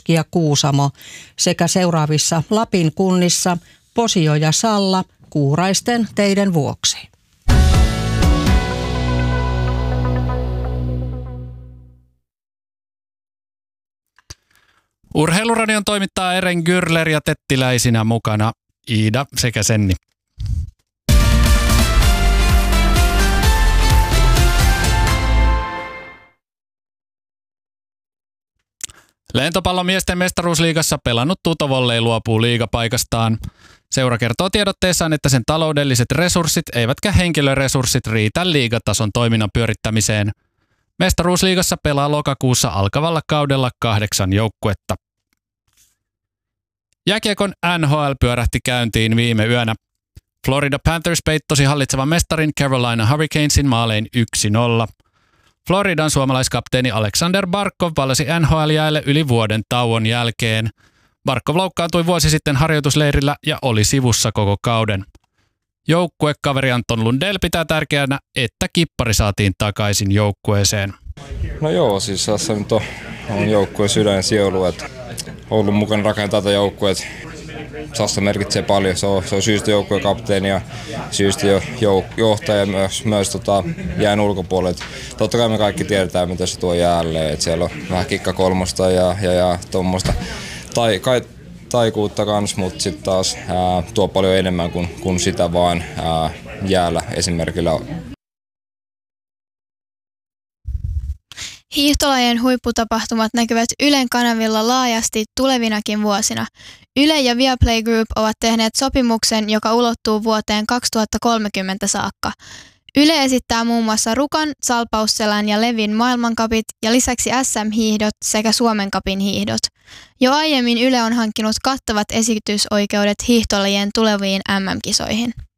Koski ja Kuusamo sekä seuraavissa Lapin kunnissa Posio ja Salla kuuraisten teiden vuoksi. Urheiluradion toimittaa Eren Gürler ja tettiläisinä mukana Iida sekä Senni. Lentopallomiesten mestaruusliigassa pelannut Tutovolley luopuu liigapaikastaan. Seura kertoo tiedotteessaan, että sen taloudelliset resurssit eivätkä henkilöresurssit riitä liigatason toiminnan pyörittämiseen. Mestaruusliigassa pelaa lokakuussa alkavalla kaudella 8 joukkuetta. Jääkiekon NHL pyörähti käyntiin viime yönä. Florida Panthers peittosi hallitsevan mestarin Carolina Hurricanesin maalein 1-0. Floridan suomalaiskapteeni Alexander Barkov palasi NHL-jäälle yli vuoden tauon jälkeen. Barkov loukkaantui vuosi sitten harjoitusleirillä ja oli sivussa koko kauden. Joukkuekaveri Anton Lundell pitää tärkeänä, että kippari saatiin takaisin joukkueeseen. No joo, siis tässä nyt on joukkueen sydän sielu, että ollut mukana rakentaa tätä joukkueet. Sassa merkitsee paljon, se on syystä joukkueen kapteeni ja syystä johtaja myös jään ulkopuolelle. Totta kai me kaikki tiedetään, mitä se tuo jäälle, että siellä on vähän kikkakolmosta ja tuommoista taikuutta kans, mutta sitten taas tuo paljon enemmän kuin sitä vaan jäällä esimerkillä. Hiihtolajien huipputapahtumat näkyvät Ylen kanavilla laajasti tulevinakin vuosina. Yle ja Viaplay Group ovat tehneet sopimuksen, joka ulottuu vuoteen 2030 saakka. Yle esittää muun muassa Rukan, Salpausselän ja Levin maailmankapit ja lisäksi SM-hiihdot sekä Suomen Cupin hiihdot. Jo aiemmin Yle on hankkinut kattavat esitysoikeudet hiihtolajien tuleviin MM-kisoihin.